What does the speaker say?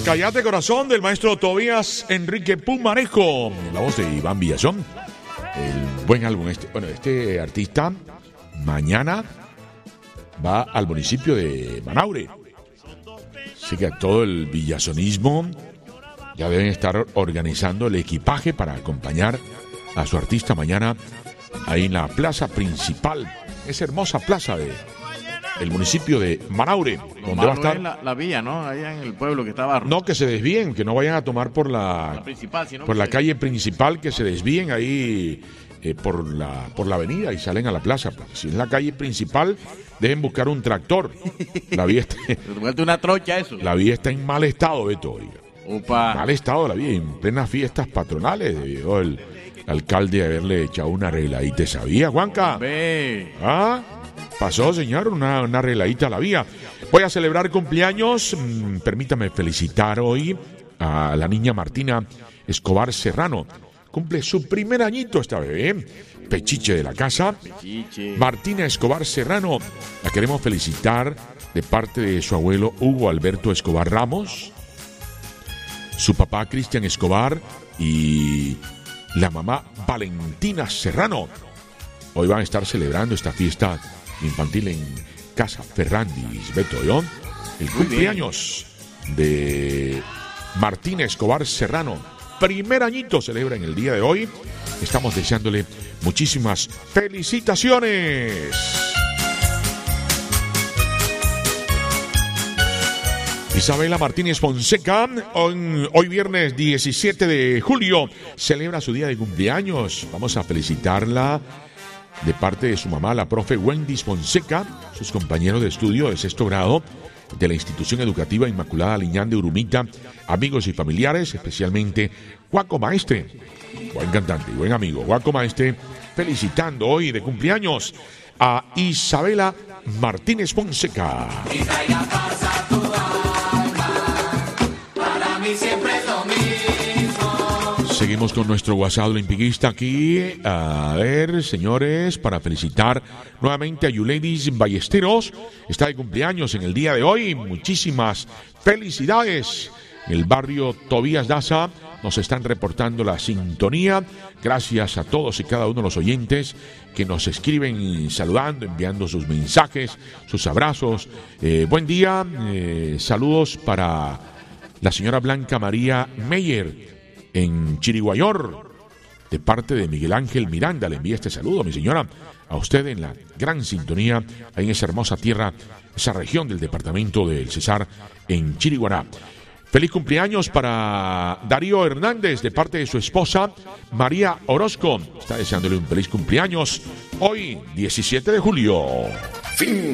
Cállate Corazón del maestro Tobías Enrique Pumarejo, la voz de Iván Villazón. El buen álbum este artista mañana va al municipio de Manaure. Así que todo el villazonismo ya deben estar organizando el equipaje para acompañar a su artista mañana ahí en la plaza principal, esa hermosa plaza de el municipio de Manaure, donde va a estar la vía, ¿no? Allá en el pueblo que estaba. No, que se desvíen, que no vayan a tomar por la principal, sino por la calle principal, que se desvíen ahí por la avenida y salen a la plaza. Porque si es la calle principal, deben buscar un tractor. La vía está, una trocha eso. La vía está en mal estado, Beto. Opa. Mal estado la vía, en plenas fiestas patronales debió el alcalde haberle echado una arregladita. ¿Sabía, Juanca? ¿Ah? Pasó, señor, una arregladita a la vía. Voy a celebrar cumpleaños. Permítame felicitar hoy a la niña Martina Escobar Serrano. Cumple su primer añito esta bebé. Pechiche de la casa. Pechiche. Martina Escobar Serrano. La queremos felicitar de parte de su abuelo Hugo Alberto Escobar Ramos, su papá Cristian Escobar y la mamá Valentina Serrano. Hoy van a estar celebrando esta fiesta infantil en Casa Ferrandis, Beto, ¿no? El cumpleaños de Martina Escobar Serrano. Primer añito celebra en el día de hoy. Estamos deseándole muchísimas felicitaciones. Isabela Martínez Fonseca, hoy viernes 17 de julio, celebra su día de cumpleaños. Vamos a felicitarla de parte de su mamá, la profe Wendy Fonseca, sus compañeros de estudio de sexto grado de la institución educativa Inmaculada Liñán de Urumita, amigos y familiares, especialmente Juaco Maestre, buen cantante y buen amigo, Juaco Maestre, felicitando hoy de cumpleaños a Isabela Martínez Fonseca. Seguimos con nuestro WhatsApp olimpiquista aquí. A ver, señores, para felicitar nuevamente a Yuledis Ballesteros. Está de cumpleaños en el día de hoy. Muchísimas felicidades. En el barrio Tobías Daza nos están reportando la sintonía. Gracias a todos y cada uno de los oyentes que nos escriben saludando, enviando sus mensajes, sus abrazos. Buen día. Saludos para la señora Blanca María Meyer en Chiriguayor, de parte de Miguel Ángel Miranda. Le envía este saludo, mi señora, a usted en la gran sintonía, ahí en esa hermosa tierra, esa región del departamento del Cesar, en Chiriguaná. Feliz cumpleaños para Darío Hernández, de parte de su esposa María Orozco. Está deseándole un feliz cumpleaños hoy, 17 de julio. Fin.